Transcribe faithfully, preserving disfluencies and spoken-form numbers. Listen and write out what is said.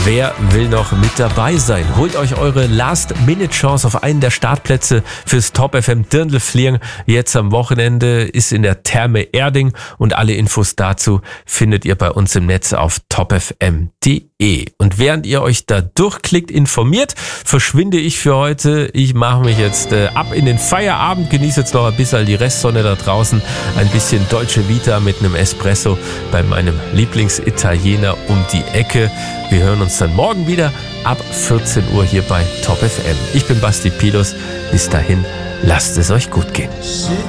Wer will noch mit dabei sein? Holt euch eure Last-Minute-Chance auf einen der Startplätze fürs Top F M Dirndl-Fliegen. Jetzt am Wochenende ist in der Therme Erding und alle Infos dazu findet ihr bei uns im Netz auf top f m punkt d e. Und während ihr euch da durchklickt, informiert, verschwinde ich für heute. Ich mache mich jetzt äh, ab in den Feierabend, genieße jetzt noch ein bisschen die Restsonne da draußen, ein bisschen Dolce Vita mit einem Espresso bei meinem Lieblingsitaliener um die Ecke. Wir hören uns dann morgen wieder ab vierzehn Uhr hier bei Top F M. Ich bin Basti Pilus. Bis dahin, lasst es euch gut gehen.